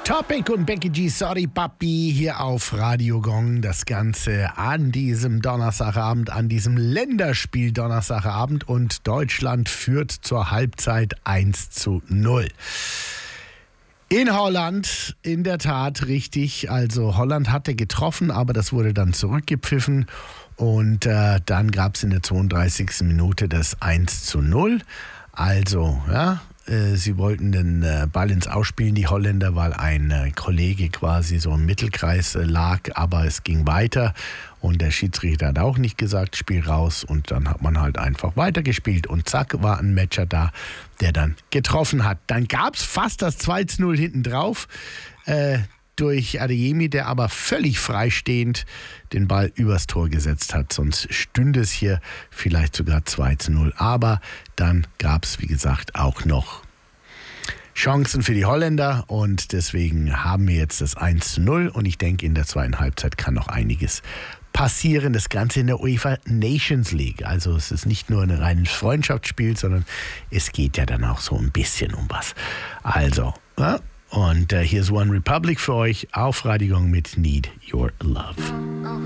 Topic und Becky G, Sorry Papi, hier auf Radio Gong. Das Ganze an diesem Donnerstagabend, an diesem Länderspiel Donnerstagabend. Und Deutschland führt zur Halbzeit 1:0. In Holland, in der Tat richtig. Also Holland hatte getroffen, aber das wurde dann zurückgepfiffen. Und dann gab es in der 32. Minute das 1:0. Also, ja. Sie wollten den Ball ins Ausspielen, die Holländer, weil ein Kollege quasi so im Mittelkreis lag, aber es ging weiter und der Schiedsrichter hat auch nicht gesagt, Spiel raus, und dann hat man halt einfach weitergespielt und zack, war ein Matcher da, der dann getroffen hat. Dann gab es fast das 2:0 hinten drauf, durch Adeyemi, der aber völlig freistehend den Ball übers Tor gesetzt hat. Sonst stünde es hier vielleicht sogar 2:0. Aber dann gab es, wie gesagt, auch noch Chancen für die Holländer. Und deswegen haben wir jetzt das 1:0. Und ich denke, in der zweiten Halbzeit kann noch einiges passieren. Das Ganze in der UEFA Nations League. Also es ist nicht nur ein reines Freundschaftsspiel, sondern es geht ja dann auch so ein bisschen um was. Also, ja. Und hier ist One Republic für euch auf Radio Gong mit Need Your Love.